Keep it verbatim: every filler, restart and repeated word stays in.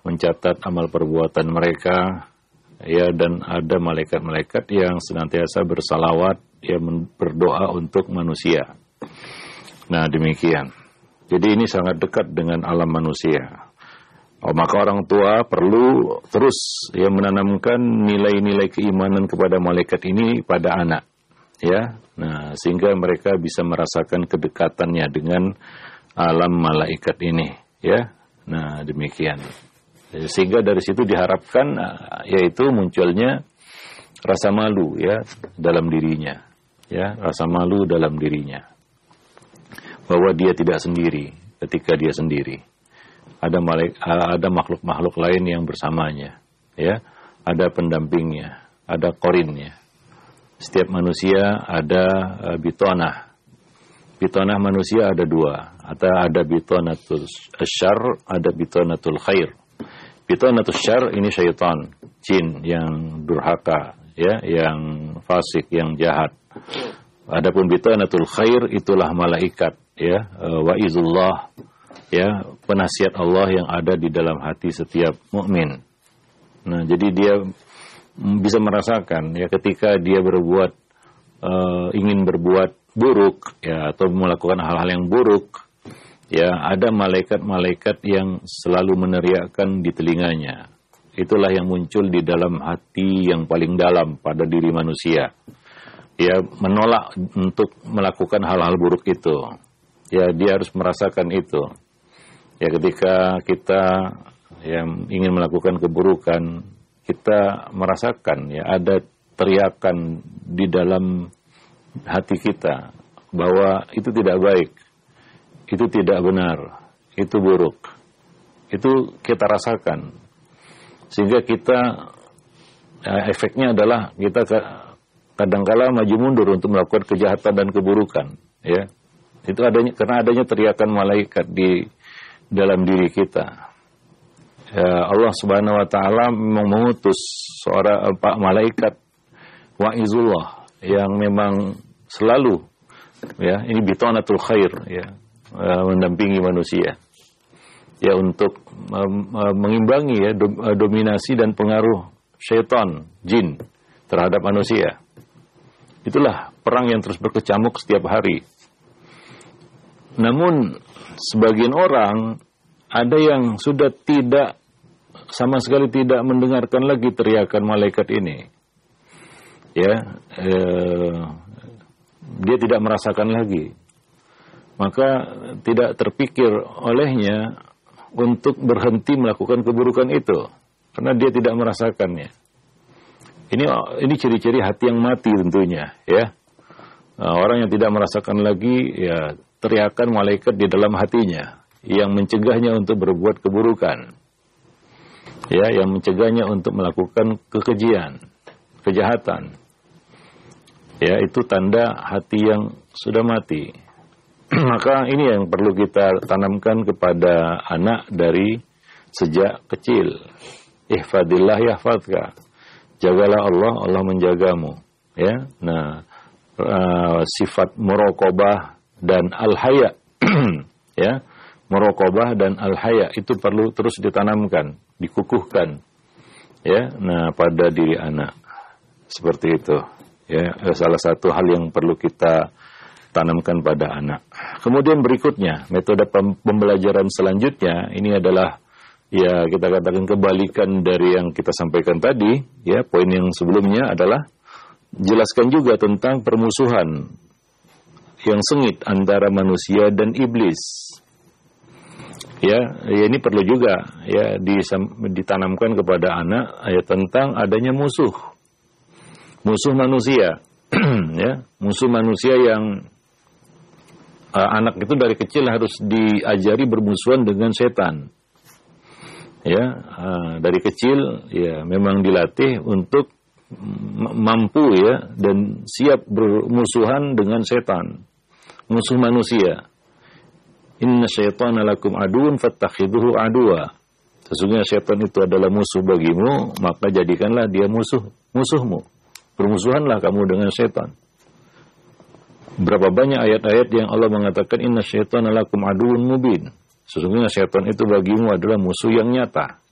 mencatat amal perbuatan mereka, ya, dan ada malaikat-malaikat yang senantiasa bersalawat, ya, berdoa untuk manusia. Nah, demikian. Jadi ini sangat dekat dengan alam manusia. Oh, maka orang tua perlu terus, ya, menanamkan nilai-nilai keimanan kepada malaikat ini pada anak, ya. Nah, sehingga mereka bisa merasakan kedekatannya dengan alam malaikat ini, ya. Nah, demikian. Sehingga dari situ diharapkan yaitu munculnya rasa malu, ya, dalam dirinya, ya, rasa malu dalam dirinya, bahwa dia tidak sendiri ketika dia sendiri. Ada malaik, ada makhluk-makhluk lain yang bersamanya, ya, ada pendampingnya, ada korinnya. Setiap manusia ada uh, bitonah. Bitonah manusia ada dua, ada ada bitonatul syarr, ada bitonatul khair. Bitonatul syarr ini syaitan, jin yang durhaka, ya, yang fasik, yang jahat. Adapun bitonatul khair itulah malaikat, ya, uh, waizullah, ya, penasihat Allah yang ada di dalam hati setiap mukmin. Nah, jadi dia bisa merasakan, ya, ketika dia berbuat uh, ingin berbuat buruk, ya, atau melakukan hal-hal yang buruk, ya, ada malaikat-malaikat yang selalu meneriakkan di telinganya. Itulah yang muncul di dalam hati yang paling dalam pada diri manusia, ya, menolak untuk melakukan hal-hal buruk itu. Ya, dia harus merasakan itu. Ya, ketika kita yang ingin melakukan keburukan, kita merasakan, ya, ada teriakan di dalam hati kita bahwa itu tidak baik, itu tidak benar, itu buruk. Itu kita rasakan. Sehingga kita, ya, efeknya adalah kita kadangkala maju mundur untuk melakukan kejahatan dan keburukan, ya. Itu adanya karena adanya teriakan malaikat di dalam diri kita. Ya, Allah Subhanahu wa taala memang mengutus seorang Pak malaikat waizullah yang memang selalu, ya, ini bitonatul khair, ya, mendampingi manusia, ya, untuk mengimbangi, ya, dominasi dan pengaruh syaitan, jin terhadap manusia. Itulah perang yang terus berkecamuk setiap hari. Namun sebagian orang ada yang sudah tidak, sama sekali tidak mendengarkan lagi teriakan malaikat ini, ya, eh, dia tidak merasakan lagi, maka tidak terpikir olehnya untuk berhenti melakukan keburukan itu karena dia tidak merasakannya. Ini ini ciri-ciri hati yang mati tentunya, ya. Nah, orang yang tidak merasakan lagi, ya, teriakan malaikat di dalam hatinya yang mencegahnya untuk berbuat keburukan, ya, yang mencegahnya untuk melakukan kekejian, kejahatan, ya, itu tanda hati yang sudah mati. Maka ini yang perlu kita tanamkan kepada anak dari sejak kecil. Ihfadillah yahfadka, jagalah Allah, Allah menjagamu, ya. Nah, uh, sifat muraqabah dan al-haya, ya, muraqabah dan al-haya itu perlu terus ditanamkan, dikukuhkan, ya, nah, pada diri anak. Seperti itu, ya, salah satu hal yang perlu kita tanamkan pada anak. Kemudian berikutnya, metode pembelajaran selanjutnya ini adalah, ya, kita katakan kebalikan dari yang kita sampaikan tadi, ya. Poin yang sebelumnya adalah jelaskan juga tentang permusuhan yang sengit antara manusia dan iblis. Ya, ya, ini perlu juga, ya, ditanamkan kepada anak, ya, tentang adanya musuh, musuh manusia, ya, musuh manusia yang uh, anak itu dari kecil harus diajari bermusuhan dengan setan, ya, uh, dari kecil, ya, memang dilatih untuk mampu, ya, dan siap bermusuhan dengan setan, musuh manusia. Inna syaitana lakum aduun fattakhiduhu aduwa. Sesungguhnya syaitan itu adalah musuh bagimu, maka jadikanlah dia musuh musuhmu. Bermusuhanlah kamu dengan syaitan. Berapa banyak ayat-ayat yang Allah mengatakan inna syaitana lakum aduun mubin. Sesungguhnya syaitan itu bagimu adalah musuh yang nyata.